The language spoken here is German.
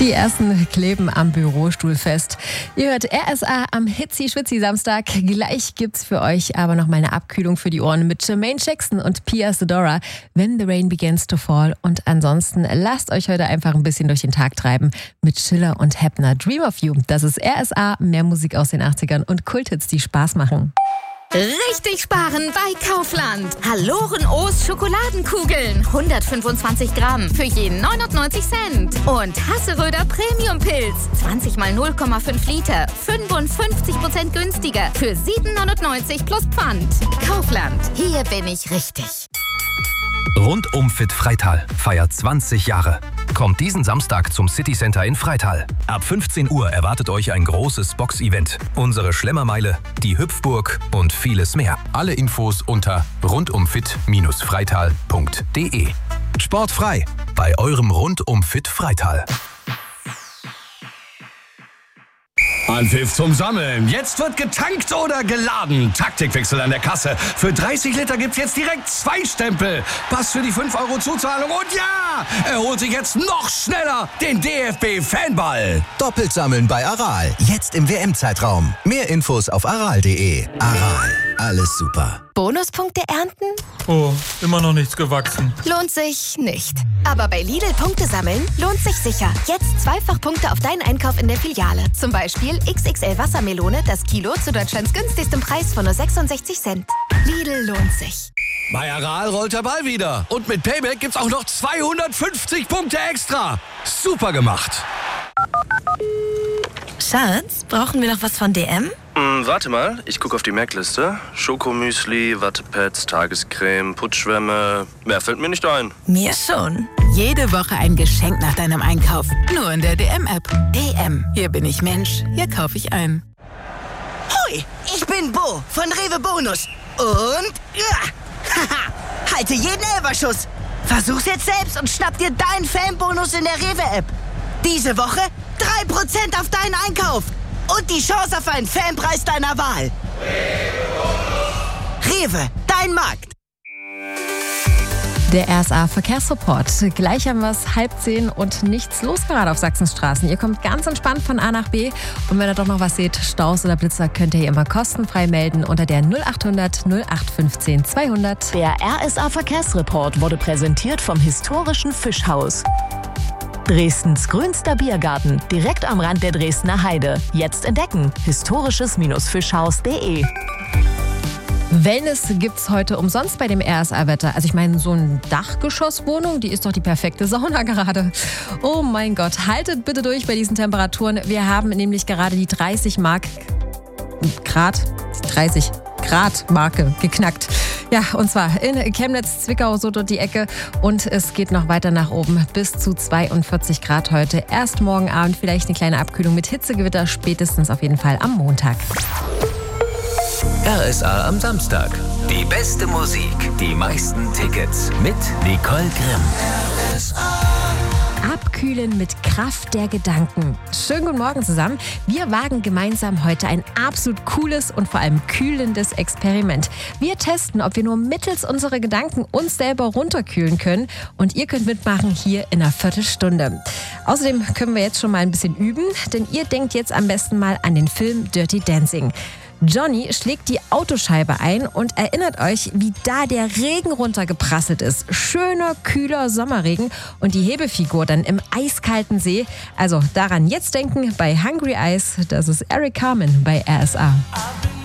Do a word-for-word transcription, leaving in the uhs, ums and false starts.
Die ersten kleben am Bürostuhl fest. Ihr hört R S A am Hitzi-Schwitzi-Samstag. Gleich gibt's für euch aber noch mal eine Abkühlung für die Ohren mit Jermaine Jackson und Pia Sedora, When the Rain Begins to Fall. Und ansonsten lasst euch heute einfach ein bisschen durch den Tag treiben mit Schiller und Heppner. Dream of You. Das ist R S A, mehr Musik aus den achtzigern und Kulthits, die Spaß machen. Richtig sparen bei Kaufland. Haloren O's Schokoladenkugeln. hundertfünfundzwanzig Gramm für jeden neunundneunzig Cent. Und Hasseröder Premium Pilz. zwanzig mal null Komma fünf Liter. fünfundfünfzig Prozent günstiger. Für sieben neunundneunzig plus Pfand. Kaufland. Hier bin ich richtig. Rundum Fit Freital feiert zwanzig Jahre. Kommt diesen Samstag zum City Center in Freital. Ab fünfzehn Uhr erwartet euch ein großes Box-Event, unsere Schlemmermeile, die Hüpfburg und vieles mehr. Alle Infos unter rundumfit Freital punkt de. Sportfrei bei eurem Rundum Fit Freital. Anpfiff zum Sammeln. Jetzt wird getankt oder geladen. Taktikwechsel an der Kasse. Für dreißig Liter gibt's jetzt direkt zwei Stempel. Pass für die fünf Euro Zuzahlung. Und ja, er holt sich jetzt noch schneller den D F B-Fanball. Doppelt sammeln bei Aral. Jetzt im W M-Zeitraum. Mehr Infos auf aral punkt de. Aral. Alles super. Bonuspunkte ernten? Oh, immer noch nichts gewachsen. Lohnt sich nicht. Aber bei Lidl Punkte sammeln lohnt sich sicher. Jetzt zweifach Punkte auf deinen Einkauf in der Filiale. Zum Beispiel X X L Wassermelone, das Kilo zu Deutschlands günstigstem Preis von nur sechsundsechzig Cent. Lidl lohnt sich. Bei Aral rollt der Ball wieder. Und mit Payback gibt's auch noch zweihundertfünfzig Punkte extra. Super gemacht. Schatz, brauchen wir noch was von D M? Mm, warte mal, ich gucke auf die Merkliste. Schokomüsli, Wattepads, Tagescreme, Putzschwämme. Mehr fällt mir nicht ein. Mir schon. Jede Woche ein Geschenk nach deinem Einkauf. Nur in der D M-App. D M. Hier bin ich Mensch. Hier kaufe ich ein. Hui, ich bin Bo von Rewe Bonus. Und... Ja, haha, halte jeden Elberschuss. Versuch's jetzt selbst und schnapp dir deinen Fanbonus in der Rewe-App. Diese Woche drei Prozent auf deinen Einkauf. Und die Chance auf einen Fanpreis deiner Wahl. Rewe, dein Markt. Der R S A-Verkehrsreport. Gleich haben wir es halb zehn und nichts los gerade auf Sachsens Straßen. Ihr kommt ganz entspannt von A nach B. Und wenn ihr doch noch was seht, Staus oder Blitzer, könnt ihr immer kostenfrei melden unter der null achthundert null acht fünfzehn zweihundert. Der R S A-Verkehrsreport wurde präsentiert vom historischen Fischhaus. Dresdens grünster Biergarten, direkt am Rand der Dresdner Heide. Jetzt entdecken, historisches-fischhaus punkt de. Wellness gibt's heute umsonst bei dem R S A-Wetter. Also ich meine, so eine Dachgeschosswohnung, die ist doch die perfekte Sauna gerade. Oh mein Gott, haltet bitte durch bei diesen Temperaturen. Wir haben nämlich gerade die dreißig Mark Grad, dreißig Grad Marke geknackt. Ja, und zwar in Chemnitz, Zwickau, so dort die Ecke. Und es geht noch weiter nach oben bis zu zweiundvierzig Grad heute. Erst morgen Abend vielleicht eine kleine Abkühlung mit Hitzegewitter, spätestens auf jeden Fall am Montag. R S A am Samstag. Die beste Musik, die meisten Tickets mit Nicole Grimm. R S A. Abkühlen mit Kraft der Gedanken. Schönen guten Morgen zusammen. Wir wagen gemeinsam heute ein absolut cooles und vor allem kühlendes Experiment. Wir testen, ob wir nur mittels unserer Gedanken uns selber runterkühlen können. Und ihr könnt mitmachen hier in einer Viertelstunde. Außerdem können wir jetzt schon mal ein bisschen üben, denn ihr denkt jetzt am besten mal an den Film Dirty Dancing. Johnny schlägt die Autoscheibe ein und erinnert euch, wie da der Regen runtergeprasselt ist. Schöner, kühler Sommerregen und die Hebefigur dann im eiskalten See. Also daran jetzt denken bei Hungry Eyes. Das ist Eric Carmen bei R S A.